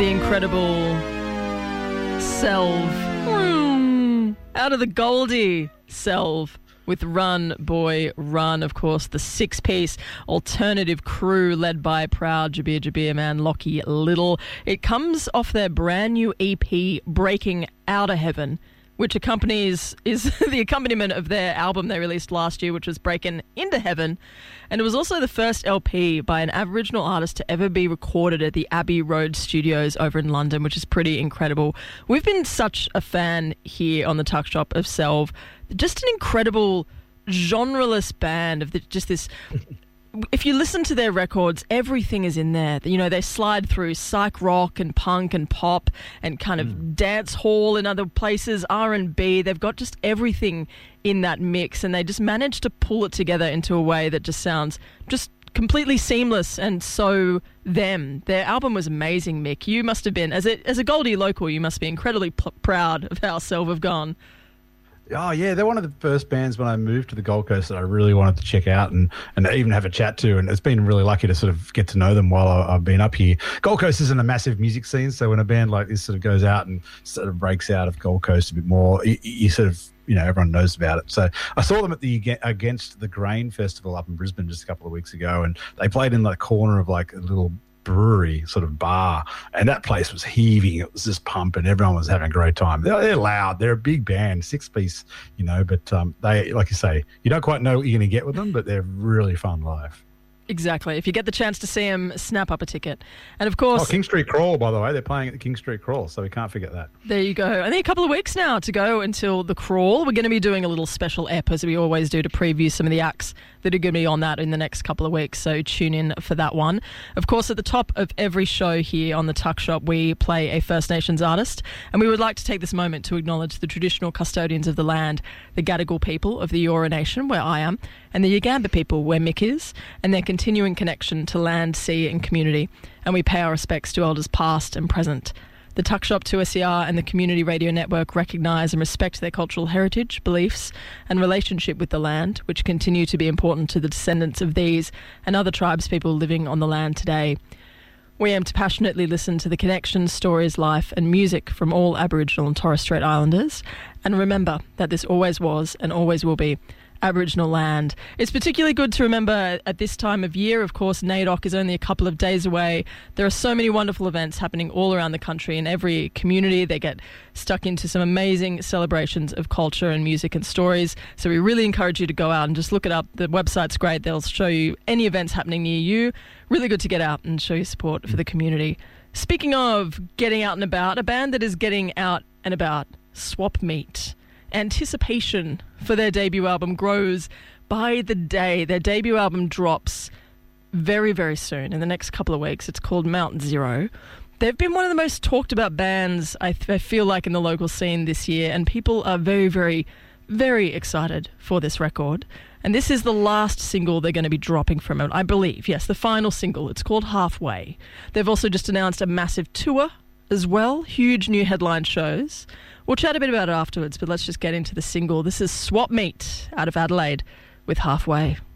The incredible Selve. Out of the Goldie, Selve. With Run Boy Run, of course, the six-piece alternative crew led by proud Jabir man Lockie Little. It comes off their brand new EP, Breaking Out of Heaven, which is the accompaniment of their album they released last year, which was Breaking Into Heaven. And it was also the first LP by an Aboriginal artist to ever be recorded at the Abbey Road Studios over in London, which is pretty incredible. We've been such a fan here on the Tuck Shop of Selve. Just an incredible genreless band of just this... If you listen to their records, everything is in there. You know, they slide through psych rock and punk and pop and kind of dance hall in other places, R&B. They've got just everything in that mix, and they just manage to pull it together into a way that just sounds just completely seamless and so them. Their album was amazing, Mick. You must have been, as a Goldie local, you must be incredibly proud of how Selve have gone. Oh, yeah, they're one of the first bands when I moved to the Gold Coast that I really wanted to check out and even have a chat to, and it's been really lucky to sort of get to know them while I've been up here. Gold Coast isn't a massive music scene, so when a band like this sort of goes out and sort of breaks out of Gold Coast a bit more, you sort of, you know, everyone knows about it. So I saw them at the Against the Grain Festival up in Brisbane just a couple of weeks ago, and they played in the corner of like a little brewery sort of bar, and that place was heaving. It was just pumping. Everyone was having a great time. They're loud. They're a big band, six-piece, you know, but they, like you say, you don't quite know what you're going to get with them, but they're really fun live. Exactly. If you get the chance to see them, snap up a ticket. And of course... King Street Crawl, by the way. They're playing at the King Street Crawl, so we can't forget that. There you go. I think a couple of weeks now to go until the Crawl. We're going to be doing a little special ep, as we always do, to preview some of the acts that are going to be on that in the next couple of weeks, so tune in for that one. Of course, at the top of every show here on the Tuck Shop, we play a First Nations artist, and we would like to take this moment to acknowledge the traditional custodians of the land, the Gadigal people of the Eora Nation, where I am, and the Yugamba people, where Mick is, and their continuing connection to land, sea and community, and we pay our respects to elders past and present. The Tuck Shop 2SER and the Community Radio Network recognise and respect their cultural heritage, beliefs and relationship with the land, which continue to be important to the descendants of these and other tribes people living on the land today. We aim to passionately listen to the connections, stories, life and music from all Aboriginal and Torres Strait Islanders, and remember that this always was and always will be Aboriginal land. It's particularly good to remember at this time of year. Of course, NAIDOC is only a couple of days away. There are so many wonderful events happening all around the country. In every community, they get stuck into some amazing celebrations of culture and music and stories. So we really encourage you to go out and just look it up. The website's great. They'll show you any events happening near you. Really good to get out and show your support for the community. Speaking of getting out and about, a band that is getting out and about, Swap Meat. Anticipation for their debut album grows by the day. Their debut album drops very, very soon, in the next couple of weeks. It's called Mount Zero. They've been one of the most talked about bands, I feel like, in the local scene this year, and people are very, very, very excited for this record. And this is the last single they're going to be dropping from it, I believe. Yes, the final single. It's called Halfway. They've also just announced a massive tour as well, huge new headline shows. We'll chat a bit about it afterwards, but let's just get into the single. This is Swap Meat out of Adelaide with Halfway.